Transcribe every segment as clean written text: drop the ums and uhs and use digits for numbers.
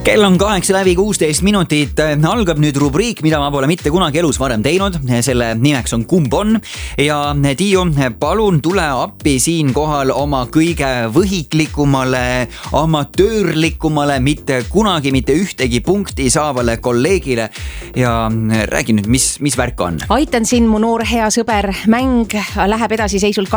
Kell on 8:16 minutit, algab nüüd rubriik, mida ma pole mitte kunagi elus varem teinud. Selle nimeks on Kumb on? Ja Tiiu, palun tule appi siin kohal oma kõige võhiklikumale, amatöörlikumale, mitte kunagi mitte ühtegi punkti saavale kolleegile ja räägi nüüd, mis värk on? Aitan siin, mu noor hea sõber. Mäng läheb edasi seisult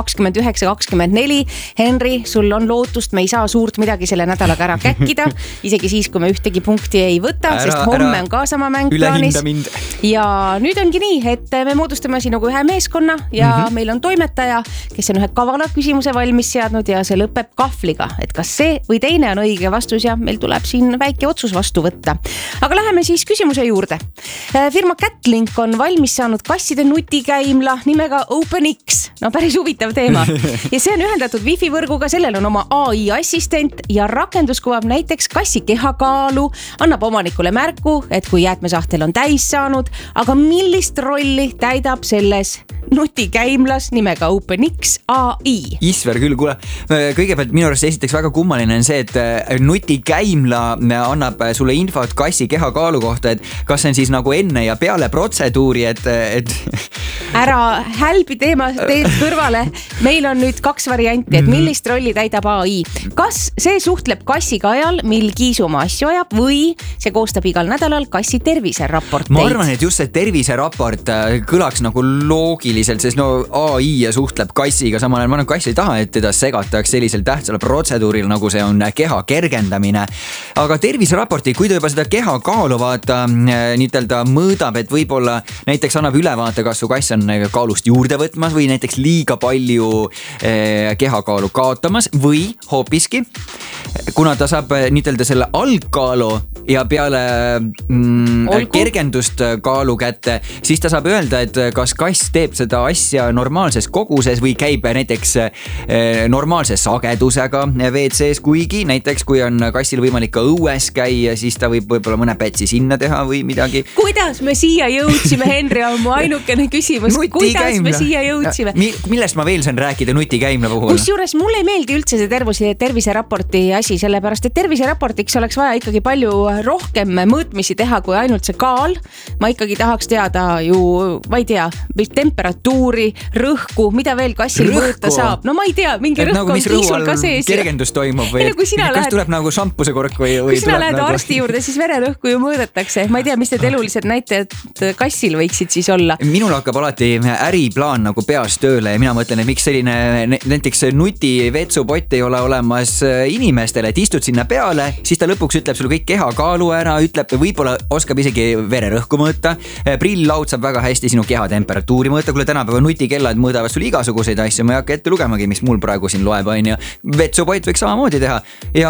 29-24. Henri, sul on lootust, me ei saa suurt midagi selle nädalaga ära käkkida, isegi siis, kui me ühtegi punkti ei võta, sest homme on ka sama mäng plaanis. Ja nüüd ongi nii, et me moodustame siin nagu ühe meeskonna ja meil on toimetaja, kes on ühe kavala küsimuse valmis seadnud ja see lõpeb kahvliga, et kas see või teine on õige vastus ja meil tuleb siin väike otsus vastu võtta. Aga läheme siis küsimuse juurde. Firma Catlink on valmis saanud kasside nutikäimla nimega OpenX. No päris huvitav teema. Ja see on ühendatud Wi-Fi võrguga, sellel on oma AI assistent ja rakendus kuvab näiteks kassi kehakaalu, annab omanikule märku, et kui jäätmesahtel on täis saanud, aga millist rolli täidab selles nutikäimlas nimega OpenX AI? Isver küll, kuule, kõigepealt minu arust esiteks väga kummaline on see, et nutikäimla annab sulle infot kassi kehakaalu kohta, et kas see on siis nagu enne ja peale protseduuri, et... Ära hälbi teema teed kõrvale. Meil on nüüd kaks varianti, et millist rolli täidab AI. Kas see suhtleb kassiga ajal, mil kiisu oma asju ajab, või see koostab igal nädalal kassi terviseraporteid? Ma arvan, et just see terviseraport kõlaks nagu loogiliselt, sest no AI ja suhtleb kassiga samal ajal. Ma arvan, kass ei taha, et teda segataks sellisel tähtsal protseduuril, nagu see on keha kergendamine. Aga terviseraporti, kui ta juba seda keha kaalu vaata, niitelda mõõdab, et võib-olla näiteks annab ülevaate, kas su kass on kaalust juurde võtmas või näiteks liiga palju kehakaalu kaotamas või hoopiski, kuna ta saab niitelda selle algkaalu ja peale kergendust kaalu kätte, siis ta saab öelda, et kas kass teeb seda asja normaalses koguses või käib näiteks normaalse sagedusega WC-s, kuigi näiteks kui on kassil võimalik ka õues käia, siis ta võib-olla mõne pätsi sinna teha või midagi. Kuidas me siia jõudsime, Henri, on mu ainukene küsimus. Kuidas me siia jõudsime? Millest ma veel saan rääkida nutikäimla puhul? Kusjuures mulle ei meeldi üldse see terviseraporti asi, sellepärast, et terviseraportiks oleks vaja ikkagi palju rohkem mõõtmisi teha kui ainult see kaal. Ma ikkagi tahaks teada ju, ma ei tea, temperatuuri, rõhku, mida veel kassil mõõta saab. No ma ei tea, mingi rõhk on kiisul ka sees. Kergendus toimub või kas tuleb nagu šampuse kork või kui sina lähed arsti juurde, siis vererõhku ju mõõdetakse. Ma ei tea, mis need elulised näitajad kassil võiksid siis olla. Minul hakkab alati äriplaan nagu peas tööle ja mina mõtlen, et miks selline näiteks nutiveetsupott ei ole olemas inimestele, et istud sinna peale, siis ta lõpuks ütleb sulle kõik kehakaalu ära, ütleb, võib-olla oskab isegi vererõhku mõõta, prill-laud saab väga hästi sinu keha temperatuuri mõõta, kuule tänapäeva nutikellad mõõdavad sul igasuguseid asju, ma ei hakka ette lugemagi, mis mul praegu siin loeb, on ja vetsupott võiks samamoodi teha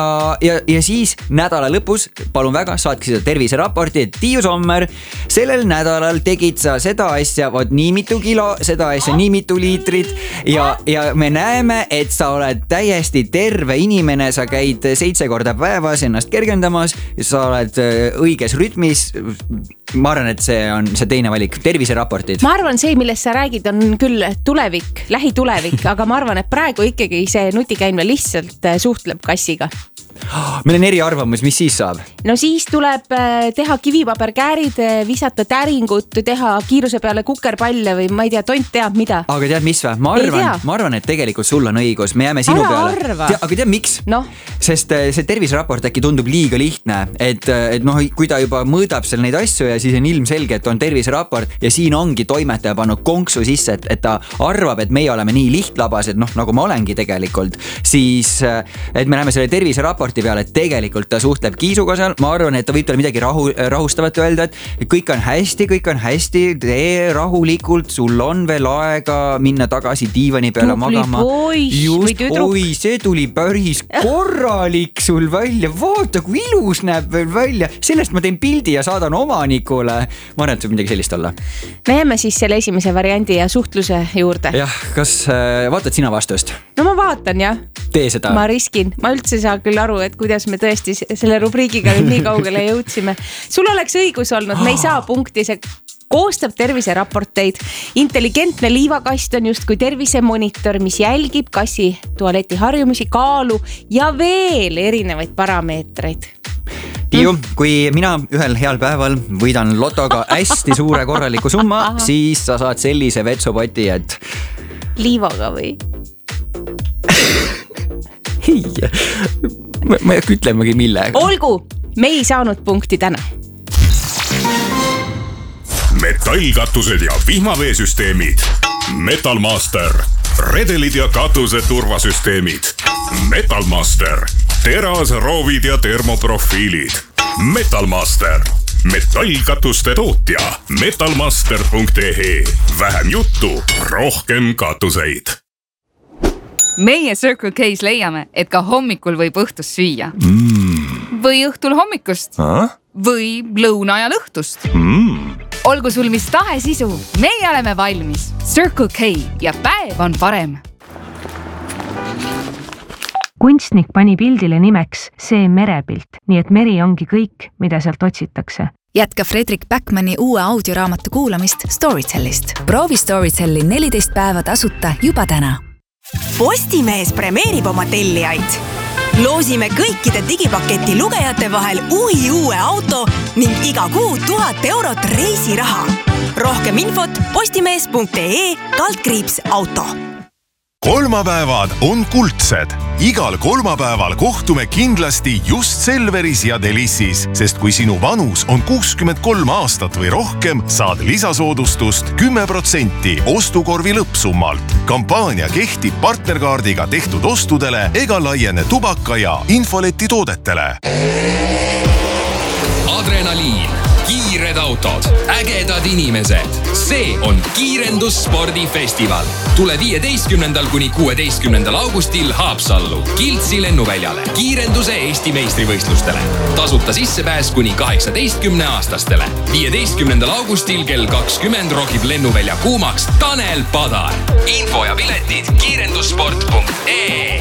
ja siis nädala lõpus, palun väga, saatke seda terviseraporti, et Tiiu Sommer, sellel nädalal tegid sa seda asja, võt nii mitu kilo, seda asja nii mitu liitrit ja me näeme, et sa oled täiesti terve inimene, sa käid 7 korda päevas ennast kergendamas, sa oled õiges rütmis. Ma arvan, et see on see teine valik, terviseraportid. Ma arvan, see, millest sa räägid, on küll tulevik, lähitulevik, aga ma arvan, et praegu ikkagi see nutikäimla lihtsalt suhtleb kassiga. Meil on eriarvamus, mis siis saab? No siis tuleb teha kivipaberkäärid, visata täringut, teha kiiruse peale kukerpalle või ma ei tea, tont teab mida. Aga tead mis või? Ma arvan, et tegelikult sul on õigus, me jääme sinu peale. Aga tead miks? No. Sest see tervisraport äkki tundub liiga lihtne, et noh, kui ta juba mõõdab seal neid asju ja siis on ilmselge, et on tervisraport ja siin ongi toimetaja pannud konksu sisse, et ta arvab, et meie oleme nii lihtlabased, noh, nagu ma olengi tegelikult, siis et me näeme selle terviseraporti peale, et tegelikult ta suhtleb kiisuga seal. Ma arvan, et ta võib talle midagi rahustavat öelda, et kõik on hästi, tee rahulikult, sul on veel aega minna tagasi diivani peale magama. Just, oi, see tuli päris korralik sul välja. Vaata, kui ilus näeb veel välja. Sellest ma teen pildi ja saadan omanikule. Ma arvan, et see midagi sellist olla. Me jääme siis selle esimese variandi ja suhtluse juurde. Jah, kas vaatad sina vastust? No ma vaatan, jah. Tee seda. Ma riskin. Ma üldse saa küll aru, et kuidas me tõesti selle rubriigiga nüüd nii kaugele jõudsime. Sul oleks õigus olnud, me ei saa punkti, see koostab terviseraporteid. Intelligentne liivakast on just kui tervisemonitor, mis jälgib kassi tualeti harjumusi, kaalu ja veel erinevaid parameetreid. Tiiu, kui mina ühel heal päeval võidan lotoga hästi suure korraliku summa, siis sa saad sellise vetsupoti, et... Liivaga või? Ei, ma ei hakka ütlemagi millega. Olgu, me ei saanud punkti täna. Metallkatused ja vihmaveesüsteemid. Metalmaster. Redelid ja katuse turvasüsteemid. Metalmaster. Teras, roovid ja termoprofiilid. Metalmaster. Metallkatuste tootja. Metalmaster.ee. Vähem juttu, rohkem katuseid. Meie Circle K's leiame, et ka hommikul võib õhtust süüa. Või õhtul hommikust. Või lõuna ja õhtust. Olgu sul mis tahes isu, meie oleme valmis. Circle K ja päev on parem. Kunstnik pani pildile nimeks see merepilt, nii et meri ongi kõik, mida sealt otsitakse. Jätka Fredrik Backmani uue audioraamatu kuulamist Storytellist. Proovi Storytelli 14 päeva tasuta juba täna. Postimees premeerib oma tellijaid. Loosime kõikide digipaketi lugejate vahel uue auto ning iga kuu 1000 eurot reisiraha. Rohkem infot postimees.ee/auto. Kolmapäevad on kuldsed. Igal kolmapäeval kohtume kindlasti just Selveris ja Delissis, sest kui sinu vanus on 63 aastat või rohkem, saad lisasoodustust 10% ostukorvi lõppsummalt. Kampaania kehtib partnerkaardiga tehtud ostudele ega laiene tubaka ja infoleti toodetele. Adrenaliin, kiired autod, ägedad inimesed. See on Kiirendusspordifestival. Tule 15. kuni 16. augustil Haapsallu, Kiltsi lennuväljale, kiirenduse Eesti meistrivõistlustele. Tasuta sissepääs kuni 18-aastastele. 15. augustil kell 20 rokib lennuvälja kuumaks Tanel Padar. Info ja piletid kiirendussport.ee.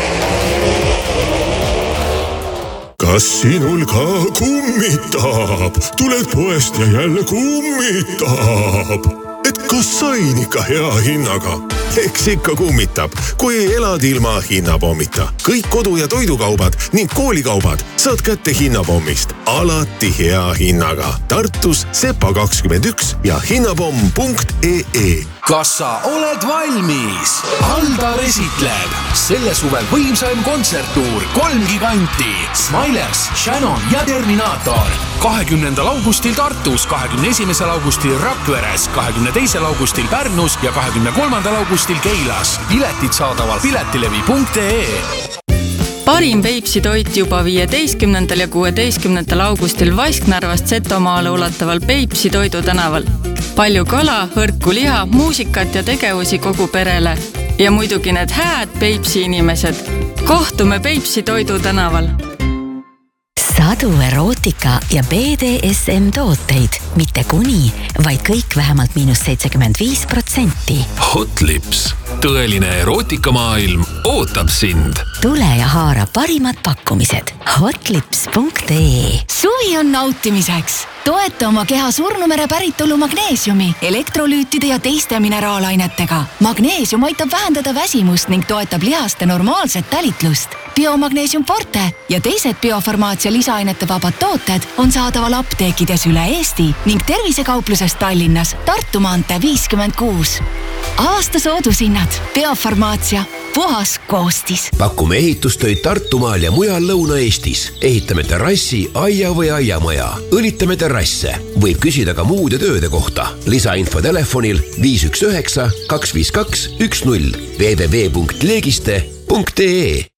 Kas sinul ka kummitab? Tuled poest ja jälle kummitab. Et kas sain ikka hea hinnaga? Eks ikka kummitab, kui elad ilma hinnapommita. Kõik kodu- ja toidukaubad ning koolikaubad saad kätte hinnapommist. Alati hea hinnaga. Tartus Sepa 21 ja hinnapomm.ee. Kas sa oled valmis? Aldar esitleb selle suve võimsaim kontserttuur 3 giganti. Smilers, Shannon ja Terminator. 20. augustil Tartus, 21. augustil Rakveres, 22. augustil Pärnus ja 23. augustil Keilas. Piletid saadaval piletilevi.ee. Parim Peipsi toit juba 15. ja 16. augustil Vasknarvast Setomaale ulataval Peipsi Toidu tänaval. Palju kala, hõrku liha, muusikat ja tegevusi kogu perele. Ja muidugi need hääd Peipsi inimesed. Kohtume Peipsi Toidu tänaval. Sadu erootika ja BDSM tooteid, mitte kuni, vaid kõik vähemalt -75%. Hotlips, tõeline erootikamaailm ootab sind. Tule ja haara parimad pakkumised. Hotlips.ee. Suvi on nautimiseks. Toeta oma keha surnumere päritolu magneesiumi, elektrolüütide ja teiste mineraalainetega. Magneesium aitab vähendada väsimust ning toetab lihaste normaalset talitlust. Biomagneesium Forte ja teised biofarmaatsia lisaainete vabad tooted on saadaval apteekides üle Eesti ning tervisekaupluses Tallinnas, Tartu maantee 56. Aasta soodushinnad. Biofarmaatsia. Puhas koostis. Pakume ehitustöid Tartumaal ja mujal Lõuna-Eestis. Ehitame terrassi, aia või aiamaja. Õlitame terrasse. Võib küsida ka muude tööde kohta. Lisainfo telefonil 519 252 10 www.legiste.ee.